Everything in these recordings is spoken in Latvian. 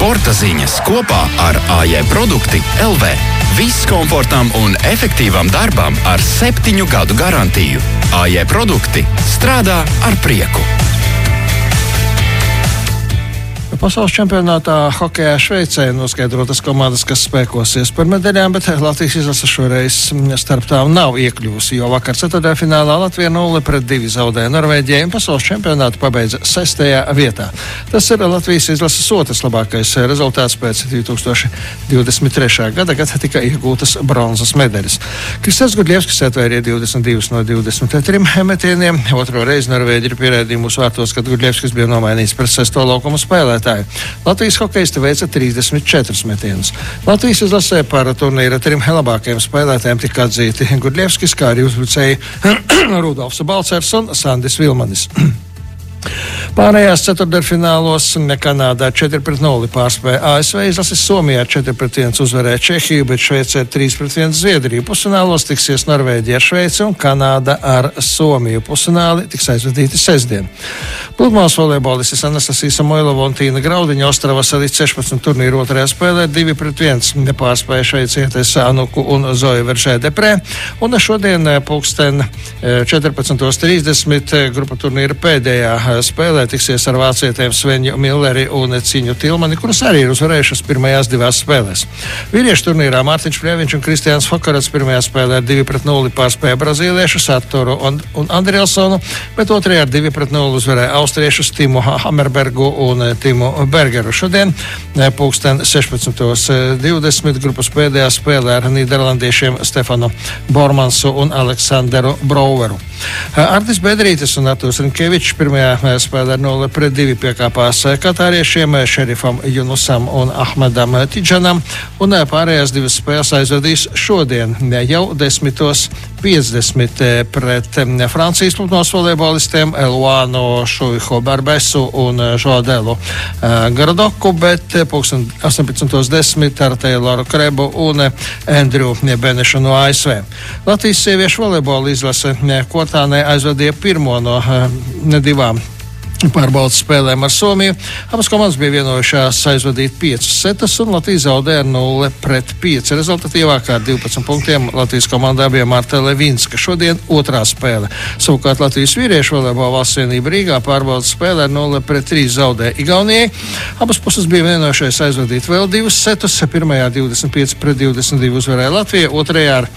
Sporta ziņas kopā ar AJ Produkti LV. Viss komfortam un efektīvam darbam ar 7 gadu garantiju. AJ Produkti strādā ar prieku. Pasaules čempionātā hokejā Šveicē noskaidrotas komandas, kas spēkosies par medaļām, bet Latvijas izlase šoreiz starp tām nav iekļuvusi, jo vakar ceturtdaļfinālā Latvija 0-2 zaudēja Norvēģijai un pasaules čempionātu pabeidza 6. vietā. Tas ir Latvijas izlases otrs labākais rezultāts pēc 2023. gada, kad tika iegūtas bronzas medaļas. Kristaps Gudļevskis atvērīja 22 no 23 metieniem. Otro reizi Norvēģi ir pierādījusi vārtos, kad Gudļevskis bija nomainīts par 6. laukumu spēlētāju. Latvijas hokejisti veica 34 metienus. Latvijas izlasē par turnīra 3 labākajiem spēlētājiem tika atzīti Gudļevskis, kā arī uzbrucēji Rudolfs Balcers un Sandis Vilmanis. Pārējās ceturtdaļfinālos Kanādā 4-0 pārspēja ASV izlases, Somijā 4-1 uzvarēja Čehiju, bet Šveicē 3-1 Zviedriju. Pusfinālos tiksies Norvēģija ar Šveici un Kanāda ar Somiju. Pusfināli tiks aizvadīti sestdien. Pludmales volejbolists Anastasija Samoilova un Tīna Graudiņa Ostravas arī 16 turnīru otrajā spēlē 2-1 pārspēja šveicietes Anuku un Zoju Veržē-Deprē. Un šodien pulksten 14.30 grupa turnīra pēdējā spēlē tiksies ar vācietēm Sveņu Milleri un Ciņu Tilmani, kuras arī ir uzvarējušas pirmajās divās spēlēs. Vīriešu turnīrā Mārtiņš Pļeviņš un Kristiāns Fokarats pirmajā spēlē 2-0 pārspēja brazīliešus Arturu un Andrielsonu, bet otrajā ar 2-0 uzvarēja austriešus Timu Hammerbergu un Timu Bergeru. Šodien pulksten 16.20 grupas pēdējā spēlē ar nīderlandiešiem Stefanu Bormansu un Aleksanderu Brouveru. Artis Bedrītis un Artūrs Rinkevičs pirmajā spēlē 0-2 piekāpās katāriešiem Šerifam Junusam un Ahmedam Tidžanam, un pārējās divas spēles aizvadīs šodien jau 10:50 pret Francijas pludmales volejbolistiem Eluānu Šuiho Barbesu un Žodelu Gardoku, bet 18:10 ar Tayloru Krebu un Andrew Benešu no ASV. Latvijas sieviešu volejbola izlase Kortānē aizvadīja pirmo no divām pārbaudas spēlēm ar Somiju. Abas komandas bija vienojušās aizvadīt 5 setus, un Latvija zaudēja 0-5. Rezultatīvākā ar 12 punktiem Latvijas komandā bija Marta Levinska. Šodien otrā spēle. Savukārt Latvijas vīriešu volejbola valsts vienība Rīgā pārbaudas spēlē 0-3 zaudēja Igaunijai. Abas puses bija vienojušies aizvadīt vēl 2 setus. Pirmajā 25-22 uzvarēja Latvija, otrajā ar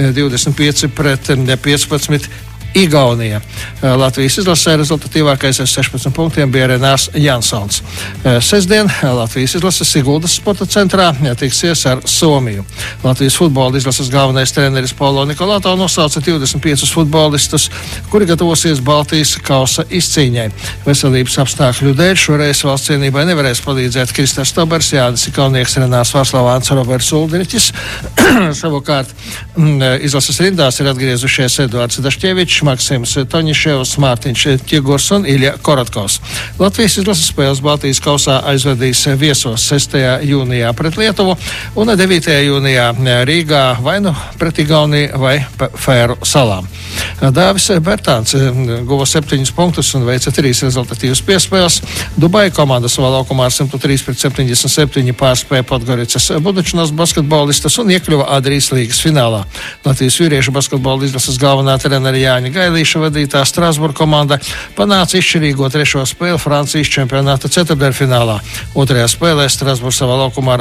25-15 Igaunija. Latvijas izlasē rezultatīvākais ar 16 punktiem bija Renārs Jansons. Sestdien Latvijas izlases Siguldas sporta centrā tiksies ar Somiju. Latvijas futbola izlases galvenais treneris Paulo Nikolato nosauca 25 futbolistus, kuri gatavosies Baltijas kausa izcīņai. Veselības apstākļu dēļ šoreiz valsts cienībai nevarēs palīdzēt Kristers Tobers, Jānis Ikaunieks, Renārs Vārslavāns, Roberts Uldriķis. Savukārt izlases rindās ir atgriezušies Eduards Dašķevičs, Maksims Toņiševs, Mārtiņš Ķigurs un Ilja Korotkovs. Latvijas izlases spēles Baltijas kausā aizvedīs viesos 6. jūnijā pret Lietuvu un 9. jūnijā Rīgā vai nu pret Igauniju vai Fēru salām. Dāvis Bertāns guva 7 punktus un veica 3 rezultatīvas piespēles. Dubai komanda savā laukumā ar 103-77 pārspēja Podgoricas Budačinos basketbolistus un iekļuva Adrijas līgas finālā. Latvijas vīriešu basketbola izlases galvenā trenera Jāņa Gailīša vadītā Strasburga komanda panāca izšķirīgo 3. spēli Francijas čempionāta ceturtdaļfinālā. Otrajā spēlē Strasburga savā laukumā ar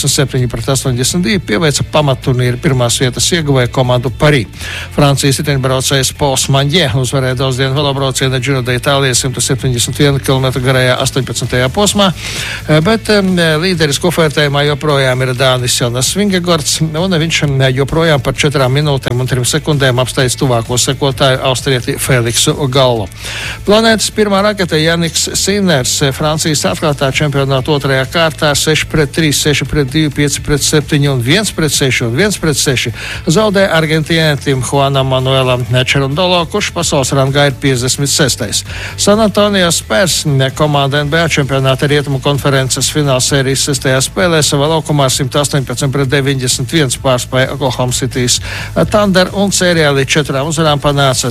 87-82 pieveica pamatturnīra pirmās vietas ieguvēja komandu Parī. Francijas riteņbraucējs Pols Maņģē uzvarēja daudzdienu velobrauciena Giro d'Itālija 171 km garajā 18. posmā, bet līderis kofērtējumā joprojām ir Dānis Jonas Vingegords, un viņš joprojām par 4 minūtēm un 3 sekundēm apsteidz tuvāko sekotāju austrieti Feliksu Gallu. Planētas pirmā rakete Janiks Siners Francijas atklātā čempionāta otrajā kārtā 6-3, 6-2, 5-7 un 1-6 un 1-6 zaudēja argentīnietim Juanam Manuelam Čerundolo, kurš pasaules rangā ir 56. San Antonio Spurs komanda NBA čempionāta rietumu konferences finālsērijas 6. spēlē savā laukumā 118-91 pārspēja Oklahoma City's Thunder un sērijā līdz 4 uzvarām panāca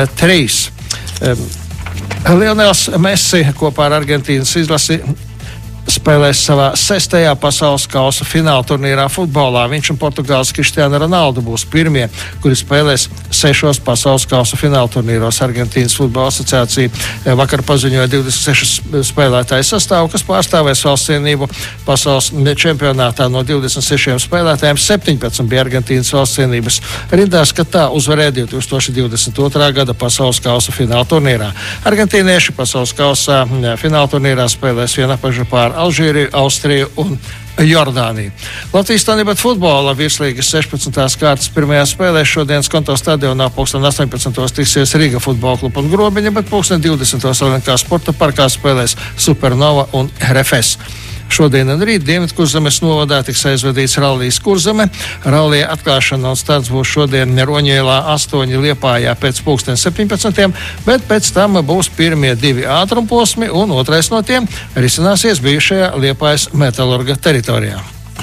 3-3. Lionels Messi kopā ar Argentīnas izlasi spēlēs savā 6. pasaules kausa fināla turnīrā futbolā. Viņš un Portugāles Cristiano Ronaldo būs pirmie, kuri spēlēs 6 pasaules kausa fināla turnīros. Argentīnas futbola asociācija vakar paziņoja 26 spēlētāju sastāvu, kas pārstāvēs valsts cienību pasaules čempionātā. No 26 spēlētājiem 17 bija Argentīnas valsts cienības rindās, kad tā uzvarēja 2022. gada pasaules kausa fināla turnīrā. Argentīnieši pasaules kausa fināla turnīrā spēlēs vienapažu pār Alžīriju, Austriju un Jordāniju. Latvijas Tanibet futbola virslīgas 16. kārtas pirmajā spēlē šodienas Konto stadionā 18. tiksies Riga futbola kluba un Grobiņa, bet 20. Olimpiskā sporta parkā spēlēs Supernova un RFS. Šodien un rīt Dienvidkurzemes novadā tiks aizvadīts rallijas Kurzeme. Rallija atklāšana un starts būs šodien Roņielā 8 Liepājā pēc 17, bet pēc tam būs pirmie 2 ātrumposmi un otrais no tiem risināsies bijušajā Liepājas metalurga teritorijā.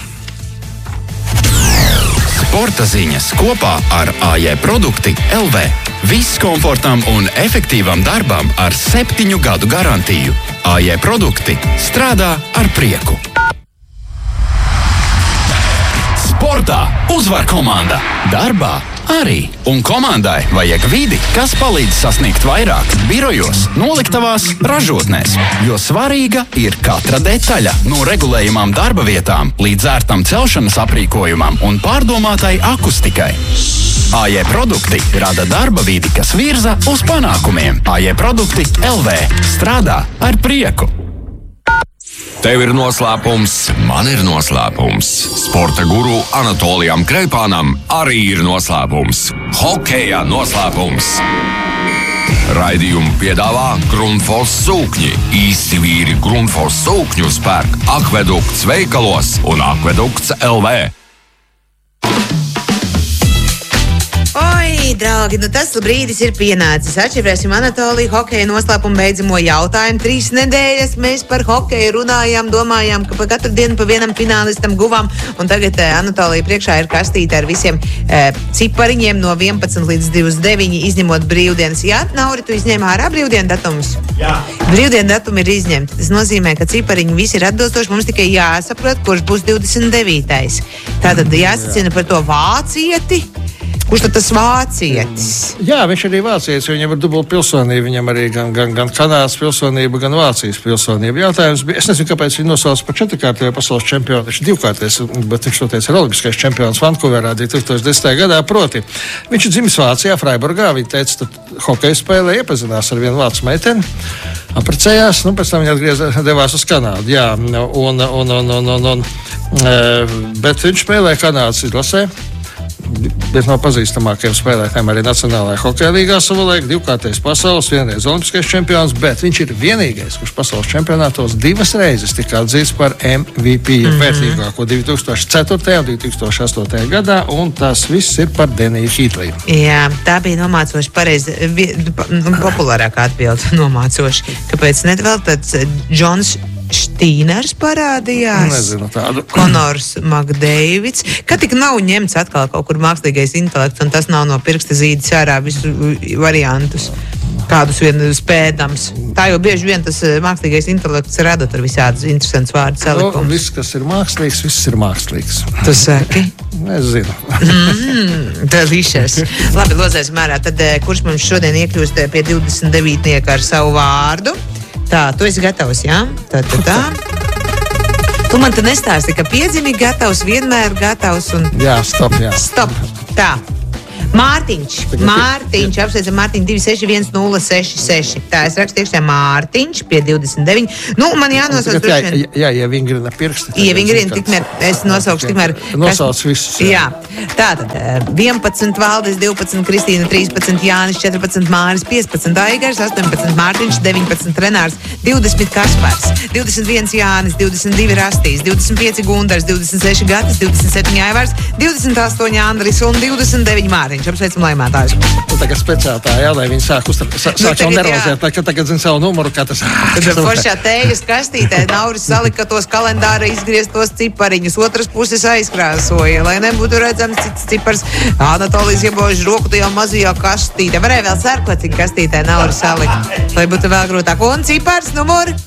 Sporta ziņas kopā ar AJ Produkti LV. Viss komfortam un efektīvam darbam ar 7 gadu garantiju. AJ Produkti strādā ar prieku. Sportā uzvar komanda, darbā arī. Un komandai vajag vidi, kas palīdz sasniegt vairāk birojos, noliktavās, ražotnēs. Jo svarīga ir katra detaļa, no regulējumām darba vietām līdz ērtam celšanas aprīkojumam un pārdomātai akustikai. AJ Produkti rada darba vidi, kas virza uz panākumiem. AJ Produkti LV strādā ar prieku. Tev ir noslēpums, man ir noslēpums. Sporta guru Anatolijam Kreipānam arī ir noslēpums. Hokejā noslēpums. Raidījumu piedāvā Grundfos sūkņi. Īsti vīri Grundfos sūkņus pērk Akvedukts veikalos un Akvedukts LV. Oi, draugi, tas brīdis ir pienācis. Atšifrēsim Anatoliju hokeja noslēpumu beidzamo jautājumu. 3 nedēļas mēs par hokeju runājām, domājām, ka pa katru dienu pa vienam finālistam guvām. Un tagad Anatolija priekšā ir kastīte ar visiem cipariņiem no 11 līdz 29, izņemot brīvdienas. Jā, Nauri, tu izņēmi ārā brīvdienu datumus? Jā. Brīvdienu datumi ir izņemti. Tas nozīmē, ka cipariņi visi ir atbilstoši. Mums tikai jāsaprot, kurš būs 29. Tātad jāsacina par to vācieti. Kurš tad tas vācietis? Jā, viņš arī vācietis, viņam ir dubult pilsonība, viņam arī gan Kanādas pilsonība, gan Vācijas pilsonība. Jautājums bija, es nezinu, kāpēc viņu nosauc par 4-kārtējo pasaules čempionu, viņš ir 2-kārtējs, bet viņš toties ir olimpiskais čempions Vankūverā 2010. gadā, proti. Viņš ir dzimis Vācijā, Freiburgā, viņa teica, tad hokeju spēlē iepazinās ar vienu vācu meiteni, apprecējās, pēc tam viņa devās uz Kanādu, jā, bet viņš spēlē Kanādas izlasē. Viens no pazīstamākajiem spēlētājiem arī Nacionālajā hokeja līgā savulaik, 2-kārtējs pasaules, vienreiz olimpiskais čempions, bet viņš ir vienīgais, kurš pasaules čempionātos 2 reizes tika atzīts par MVP vērtīgāko 2004. un 2008. gadā, un tas viss ir par Deniju Hītliju. Jā, tā bija nomācoši pareizi, populārākā atbilde nomācoši. Kāpēc ne vēl tāds Džons Štīners parādījās? Nezinu tādu. Konors Makdeivids. Kad tik nav ņemts atkal kaut kur mākslīgais intelekts, un tas nav no pirksta zīdis ārā visu variantus, kādus vien spēdams. Tā jau bieži vien tas mākslīgais intelekts rada ar visādus interesantus vārdu salikumus. Viss, kas ir mākslīgs, viss ir mākslīgs. Tu saki? Nezinu. Delicious. Labi, lozēsim ārā. Tad kurš mums šodien iekļūst pie 29. ar savu vārdu? Tā, tu esi gatavs, jā? Tā. Tu man te nestāsti, ka piedzimi gatavs, vienmēr gatavs un... Jā, stop, jā. Stop, tā. Mārtiņš, apsveicam Mārtiņu 261-066. Tā, es rakstu iekšā Mārtiņš pie 29. Man jānosauc. Jā, ievingrina pirksti. Ievingrina, tikmēr, es nosaukšu tikmēr. Nosauc visus. Jā. Tātad 11 Valdis, 12 Kristīna, 13 Jānis, 14 Māris, 15 Aigars, 18 Mārtiņš, 19 Renārs, 20 Kaspars, 21 Jānis, 22 Rastīs, 25 Gundars, 26 Gatis, 27 Aivars, 28 Andris un 29 Māriņš. Apsveicam laimētājus. Tagad speciālā, jā, lai viņi sāk jau nervozēt, ka tagad zina savu numuru, kā tas... Tad foršā tējas kastītē Nauris salika tos kalendāra izgrieztos cipariņus, otras puses aizkrāsoja, lai nebūtu redzams cits cipars. Anatolijas iebož roku tajā mazajā kastītē. Varēja vēl sērkociņu kastītē Nauris salika, lai būtu vēl grūtāk. Un cipars numur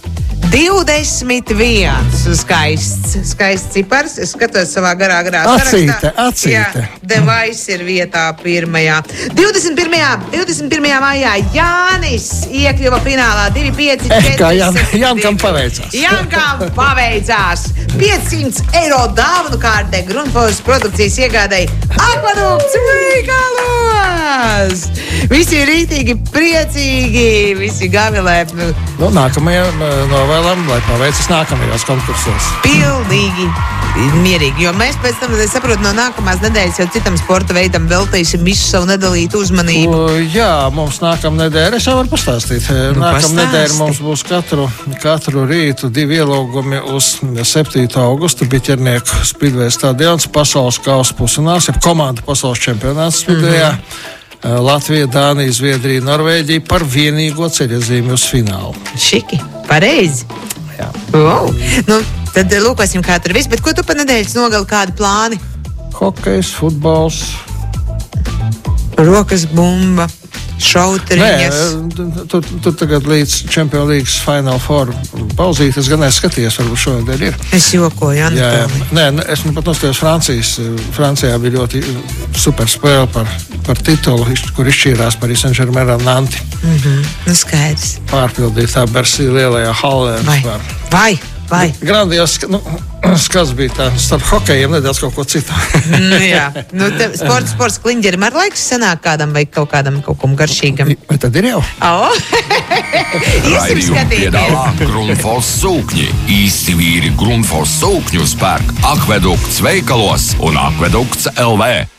21. Skaists cipars. Es skatos savā garā Acīte. Jā, Devais ir vietā pirmajā. 21. maijā Jānis iekļuva finālā 2,5. Kā Jankam paveicās. Jankam paveicās. 500 eiro dāvanu kārtē Grundfos produkcijas iegādēja Akvedukts veikalos. Visi ir rītīgi priecīgi, visi gavilē. Nākamajam novēlam, lai paveicas nākamajos konkursos. Pilnīgi mierīgi, jo mēs pēc tam, es saprotu, no nākamās nedēļas jau citam sporta veidam veltīsim visu savu nedalītu uzmanību. Jā, mums nākamā nedēļa, es jau varu pastāstīt. Nākamā nedēļa mums būs katru rītu 2 ielūgumi uz 7. augustu Biķernieku Speedway stadions pasaules kausa pusfināls, jeb komanda pasaules čempionāts Speedwayā. Latvija, Dānija, Zviedrija, Norvēģija par vienīgo ceļojumu uz finālu. Šiki, pareizi. Jā. Wow. Nu, tad lūkosim, kā tur viss. Bet ko tu pa nedēļas nogali, kādi plāni? Hokejs, futbols. Rokas bumba, šauteriņas. Nē, tu tagad līdz Champions League Final Four pauzīt. Es gan neskaties, varbūt šodien ir. Es jokoju, Anatolija. Nē, es pat nostājos Francijas. Francijā bija ļoti super spēle par titulu, kur izšķīrās Paris Saint-Germain ar Nanti. Nu skaidrs. Pārpildītā Bersī lielajā hallē. Vai? Grandios, skats bija tā, starp hokejiem nedaudz kaut ko citu. Jā, nu sports kliņģerim ar laiku sanāk kādam vai kaut kam garšīgam. Vai tad ir jau? Iesim skatīties. Piedāvā Grundfos sūkņi. Īsti vīri Grundfos sūkņus pērk Akvedukts veikalos un Akvedukts LV.